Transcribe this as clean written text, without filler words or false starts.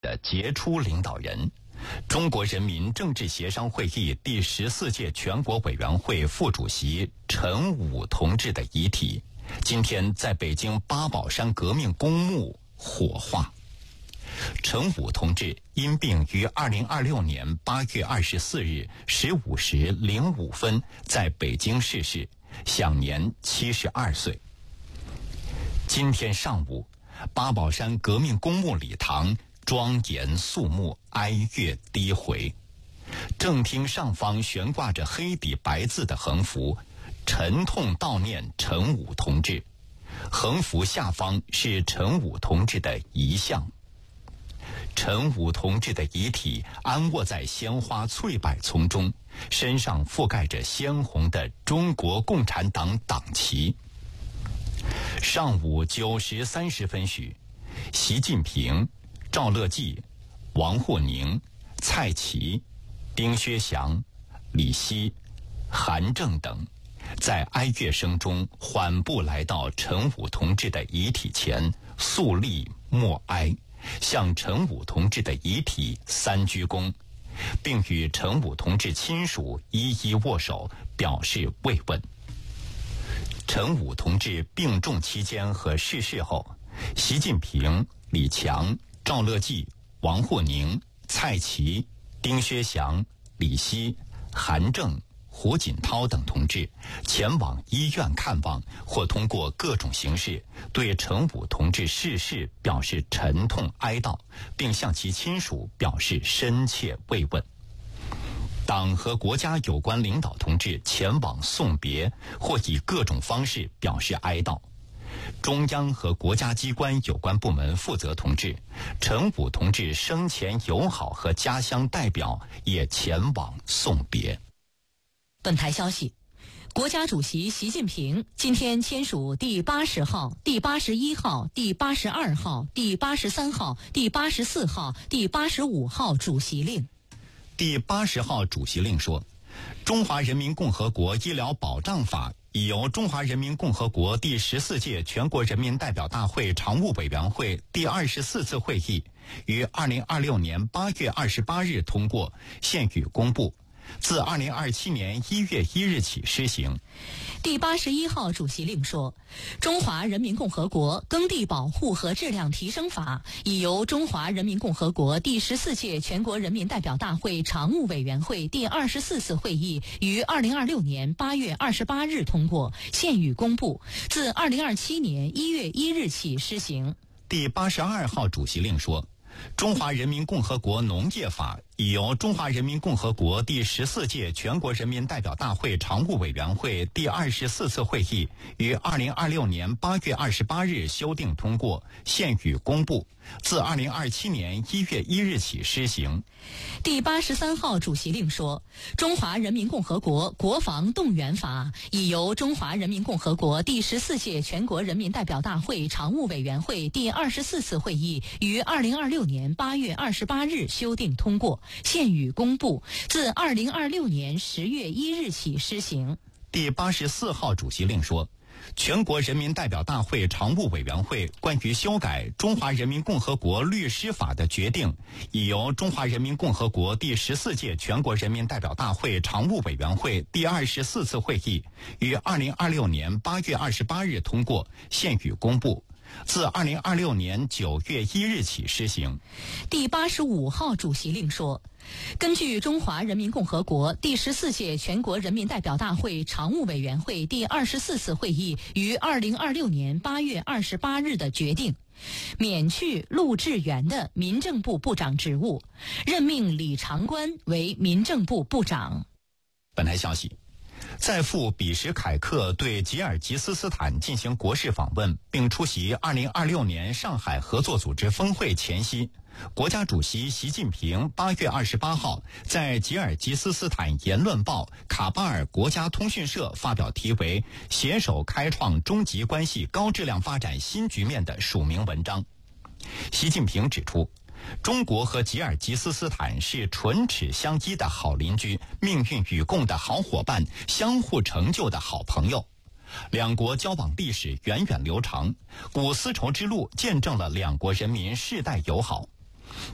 的杰出领导人，中国人民政治协商会议第14届全国委员会副主席陈武同志的遗体，今天在北京八宝山革命公墓火化。陈武同志因病于2026年8月24日15时05分在北京逝世，享年72岁。今天上午，八宝山革命公墓礼堂庄严肃穆，哀乐低回。正厅上方悬挂着黑底白字的横幅，沉痛悼念陈武同志。横幅下方是陈武同志的遗像。陈武同志的遗体安卧在鲜花翠柏丛中，身上覆盖着鲜红的中国共产党党旗。上午9时30分许，习近平、赵乐际、王沪宁、蔡奇、丁薛祥、李希、韩正等在哀乐声中缓步来到陈武同志的遗体前，肃立默哀，向陈武同志的遗体3鞠躬，并与陈武同志亲属一一握手，表示慰问。陈武同志病重期间和逝世后，习近平、李强、赵乐际、王沪宁、蔡奇、丁薛祥、李希、韩正、胡锦涛等同志前往医院看望，或通过各种形式对陈武同志逝世表示沉痛哀悼，并向其亲属表示深切慰问。党和国家有关领导同志前往送别，或以各种方式表示哀悼。中央和国家机关有关部门负责同志、陈武同志生前友好和家乡代表也前往送别。 本台消息，国家主席习近平今天签署第80号、第81号、第82号、第83号、第84号、第85号主席令。 第80号主席令说，中华人民共和国医疗保障法已由中华人民共和国第14届全国人民代表大会常务委员会第24次会议于2026年8月28日通过，现予公布，自2027年1月1日起施行。 第81号主席令说，中华人民共和国耕地保护和质量提升法已由中华人民共和国第14届全国人民代表大会常务委员会第24次会议于2026年8月28日通过，现予公布，自2027年1月1日起施行。 第82号主席令说，中华人民共和国农业法已由中华人民共和国第14届全国人民代表大会常务委员会第24次会议于2026年8月28日修订通过，现予公布，自2027年1月1日起施行。 第83号主席令说，中华人民共和国国防动员法已由中华人民共和国第14届全国人民代表大会常务委员会第24次会议于2026年8月28日修订通过，现予公布，自2026年10月1日起施行。 第84号主席令说，全国人民代表大会常务委员会关于修改中华人民共和国律师法的决定已由中华人民共和国第14届全国人民代表大会常务委员会第24次会议于2026年8月28日通过，现予公布，自2026年9月1日起施行。 第85号主席令说，根据中华人民共和国第14届全国人民代表大会常务委员会第24次会议于2026年8月28日的决定，免去陆志源的民政部部长职务，任命李长官为民政部部长。 本台消息，在赴比什凯克对吉尔吉斯斯坦进行国事访问，并出席2026年上海合作组织峰会前夕，国家主席习近平8月28号在吉尔吉斯斯坦言论报卡巴尔国家通讯社发表题为“携手开创中吉关系高质量发展新局面”的署名文章。习近平指出，中国和吉尔吉斯斯坦是唇齿相依的好邻居，命运与共的好伙伴，相互成就的好朋友。两国交往历史源远流长，古丝绸之路见证了两国人民世代友好。